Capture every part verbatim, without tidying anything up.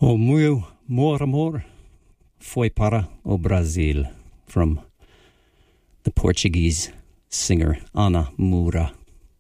O meu mor amor foi para o Brasil, from the Portuguese singer Ana Moura.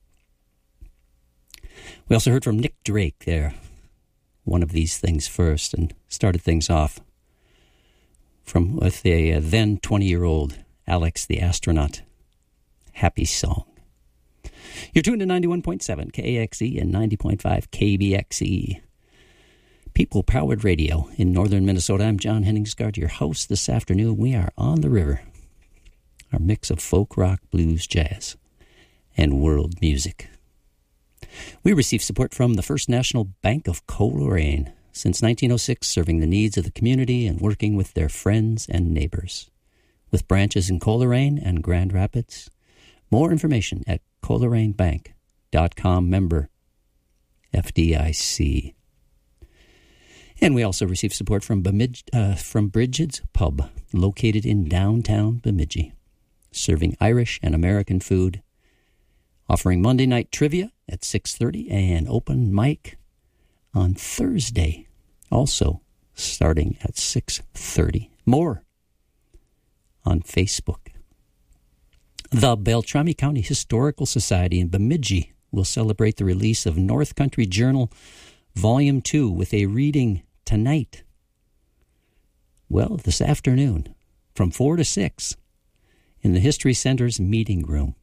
We also heard from Nick Drake there, One of These Things First, and started things off from with a uh, then twenty-year-old Alex the Astronaut, Happy Song. You're tuned to ninety-one point seven K A X E and ninety point five K B X E. People-powered radio in northern Minnesota. I'm John Henningsgaard, your host this afternoon. We are on the river. Our mix of folk, rock, blues, jazz, and world music. We receive support from the First National Bank of Coleraine, since nineteen oh six, serving the needs of the community and working with their friends and neighbors. With branches in Coleraine and Grand Rapids. More information at coleraine bank dot com, member F D I C. And we also receive support from Bemidji, uh, from Bridget's Pub, located in downtown Bemidji, serving Irish and American food, offering Monday night trivia at six thirty and open mic on Thursday, also starting at six thirty. More on Facebook. The Beltrami County Historical Society in Bemidji will celebrate the release of North Country Journal Volume two with a reading tonight. Well, this afternoon, from four to six, in the History Center's meeting room.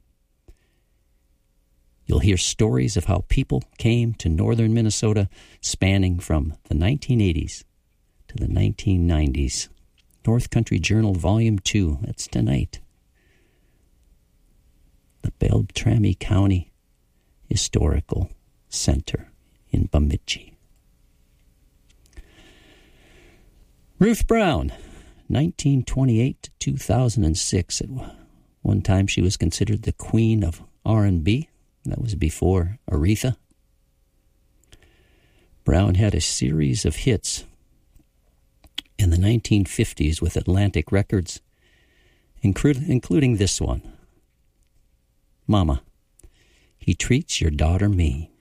You'll hear stories of how people came to northern Minnesota, spanning from the nineteen eighties to the nineteen nineties. North Country Journal Volume two, that's tonight. The Beltrami County Historical Center in Bemidji. Ruth Brown, nineteen twenty-eight to two thousand six. At one time she was considered the queen of R and B. That was before Aretha. Brown had a series of hits in the nineteen fifties with Atlantic Records, including this one, Mama, He Treats Your Daughter Mean.